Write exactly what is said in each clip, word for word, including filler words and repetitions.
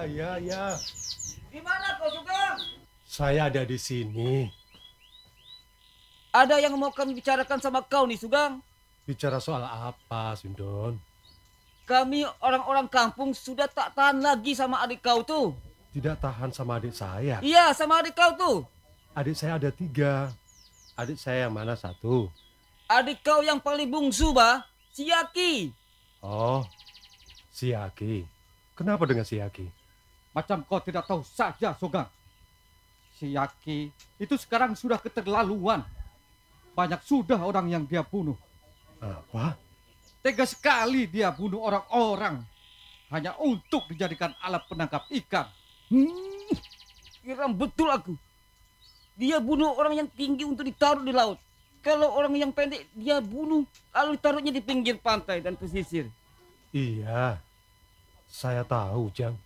ya, ya. Di mana kau, Sugeng? Saya ada di sini. Ada yang mau kami bicarakan sama kau nih, Sugeng. Bicara soal apa, Sindon? Kami orang-orang kampung sudah tak tahan lagi sama adik kau tuh. Tidak tahan sama adik saya. Iya, sama adik kau tuh. Adik saya ada tiga. Adik saya yang mana satu? Adik kau yang paling bungsu, bah. Si Yaki. Oh, si Yaki. Kenapa dengan si Yaki? Macam kau tidak tahu saja, Sugeng. Si Yaki itu sekarang sudah keterlaluan. Banyak sudah orang yang dia bunuh. Apa? Tega sekali dia bunuh orang-orang hanya untuk dijadikan alat penangkap ikan. Hmm, kira betul aku. Dia bunuh orang yang tinggi untuk ditaruh di laut. Kalau orang yang pendek dia bunuh lalu ditaruhnya di pinggir pantai dan pesisir. Iya, saya tahu, Jang.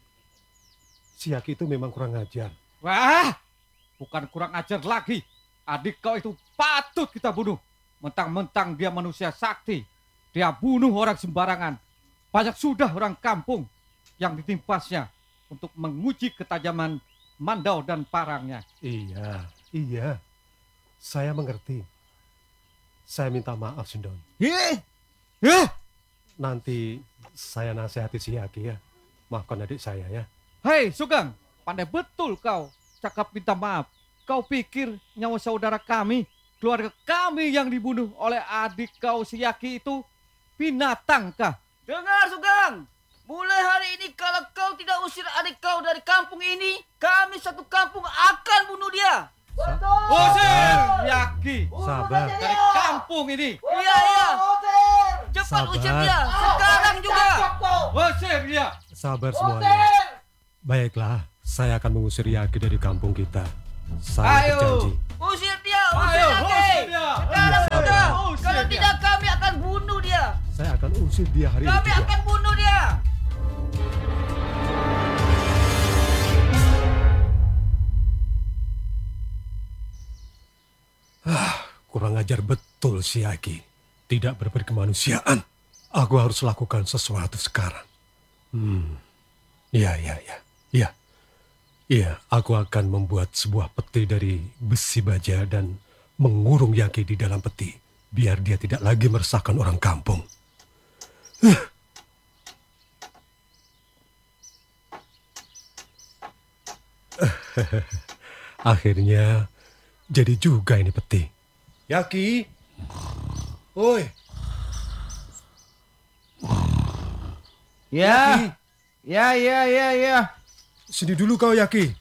Si Yaki itu memang kurang ajar. Wah, bukan kurang ajar lagi. Adik kau itu patut kita bunuh. Mentang-mentang dia manusia sakti. Dia bunuh orang sembarangan. Banyak sudah orang kampung yang ditimpasnya untuk menguji ketajaman mandau dan parangnya. Iya, iya. Saya mengerti. Saya minta maaf, Sindon. Heh, Eh, Nanti saya nasihati si Yaki ya. Maafkan adik saya ya. hei Sugeng, pandai betul kau cakap minta maaf. Kau pikir nyawa saudara kami, keluarga kami yang dibunuh oleh adik kau si Yaki itu binatang kah? dengar Sugeng. Mulai hari ini kalau kau tidak usir adik kau dari kampung ini, kami satu kampung akan bunuh dia. Usir Yaki Sabar, dari kampung ini. Iya, iya. Cepat Sabar. usir dia. Sekarang juga. Usir dia. sabar semuanya. Baiklah, saya akan mengusir Yaki dari kampung kita. Saya Ayo. berjanji. Usir dia, usir Ayo, Yaki. usir dia. Sekarang Iya, juga. usir Kalau dia. tidak kami akan bunuh dia. Saya akan usir dia hari ini Kami juga. akan bunuh dia. Kurang ajar betul si Yaki. Tidak berperkemanusiaan. Aku harus lakukan sesuatu sekarang. Hmm. Iya, iya, iya. Iya. Iya, aku akan membuat sebuah peti dari besi baja dan mengurung Yaki di dalam peti. Biar dia tidak lagi meresahkan orang kampung. Akhirnya jadi juga ini peti. Yaki. Oi. Ya, ya, ya, ya, ya. Sini dulu kau, Yaki.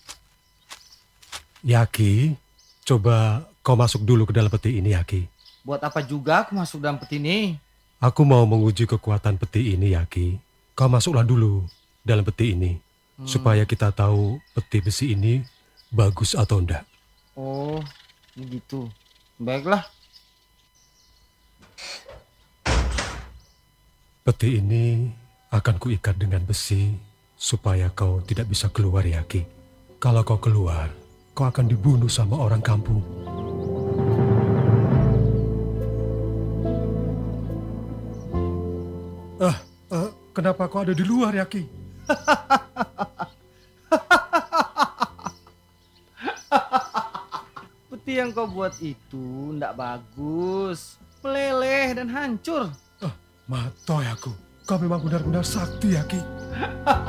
Yaki, coba kau masuk dulu ke dalam peti ini, Yaki. Buat apa juga aku masuk dalam peti ini? Aku mau menguji kekuatan peti ini, Yaki. Kau masuklah dulu dalam peti ini. Supaya kita tahu peti besi ini bagus atau enggak. Oh, begitu. Baiklah. Peti ini akan kuikat dengan besi supaya kau tidak bisa keluar, Yaki. Kalau kau keluar, kau akan dibunuh sama orang kampung. Ah, ah, kenapa kau ada di luar, Yaki? Peti yang kau buat itu ndak bagus. Meleleh dan hancur. Ah, matoy aku. Kau memang benar-benar sakti, Yaki.